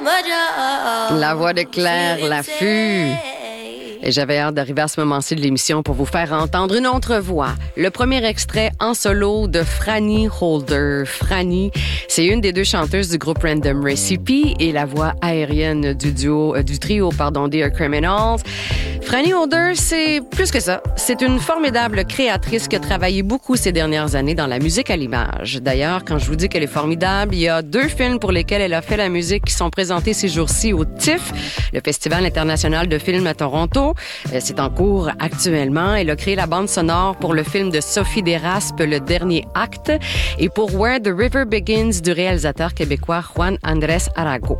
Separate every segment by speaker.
Speaker 1: La voix de Claire Laffut. Et j'avais hâte d'arriver à ce moment-ci de l'émission pour vous faire entendre une autre voix. Le premier extrait en solo de Franny Holder. Franny, c'est une des deux chanteuses du groupe Random Recipe et la voix aérienne du trio Dear Criminals. Franny Holder, c'est plus que ça. C'est une formidable créatrice qui a travaillé beaucoup ces dernières années dans la musique à l'image. D'ailleurs, quand je vous dis qu'elle est formidable, il y a 2 films pour lesquels elle a fait la musique qui sont présentés ces jours-ci au TIFF, le Festival international de films à Toronto. C'est en cours actuellement. Elle a créé la bande sonore pour le film de Sophie Deraspe, Le Dernier Acte, et pour Where the River Begins du réalisateur québécois Juan Andrés Arago.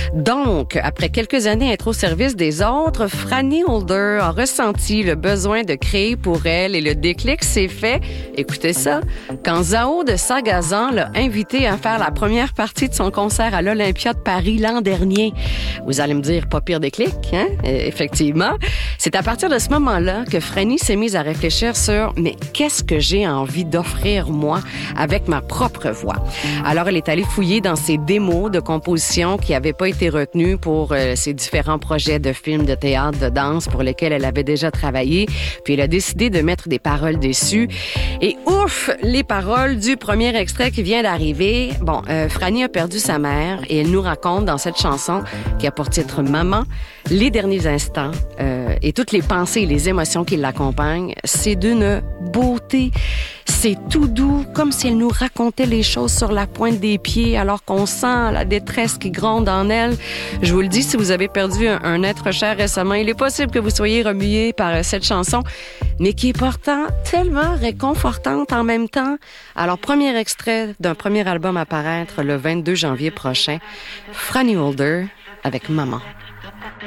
Speaker 1: Donc, après quelques années à être au service des autres, Franny Holder a ressenti le besoin de créer pour elle et le déclic s'est fait, écoutez ça, quand Zao de Sagazan l'a invité à faire la première partie de son concert à l'Olympia de Paris l'an dernier. Vous allez me dire, pas pire déclic, hein? Effectivement. C'est à partir de ce moment-là que Franny s'est mise à réfléchir sur « Mais qu'est-ce que j'ai envie d'offrir, moi, avec ma propre voix? » Alors, elle est allée fouiller dans ses démos de composition qui n'avaient pas été retenues pour ses différents projets de films, de théâtre, de danse pour lesquels elle avait déjà travaillé. Puis, elle a décidé de mettre des paroles dessus. Et ouf, les paroles du premier extrait qui vient d'arriver. Bon, Franny a perdu sa mère et elle nous raconte dans cette chanson qui a pour titre « Maman », les derniers instants et toutes les pensées et les émotions qui l'accompagnent, c'est d'une beauté. C'est tout doux, comme si elle nous racontait les choses sur la pointe des pieds, alors qu'on sent la détresse qui gronde en elle. Je vous le dis, si vous avez perdu un être cher récemment, il est possible que vous soyez remué par cette chanson, mais qui est pourtant tellement réconfortante en même temps. Alors, premier extrait d'un premier album à paraître le 22 janvier prochain, Franny Holder avec Maman.